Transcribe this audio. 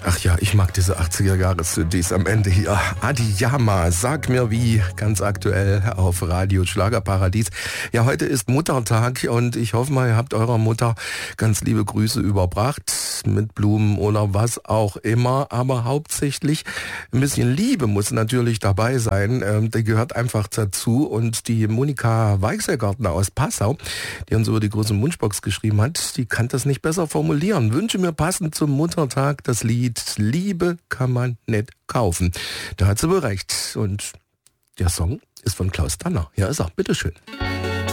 Ach ja, ich mag diese 80er-Jahres-CDs am Ende hier. Adiyama, sag mir wie, ganz aktuell auf Radio Schlagerparadies. Ja, heute ist Muttertag und ich hoffe mal, ihr habt eurer Mutter ganz liebe Grüße überbracht, mit Blumen oder was auch immer, aber hauptsächlich ein bisschen Liebe muss natürlich dabei sein, die gehört einfach dazu und die Monika Weichselgartner aus Passau, die uns über die große Wunschbox geschrieben hat, die kann das nicht besser formulieren. Wünsche mir passend zum Muttertag das Lied Liebe kann man nicht kaufen. Da hat sie wohl recht. Und der Song ist von Klaus Danner. Hier ist er, bitteschön.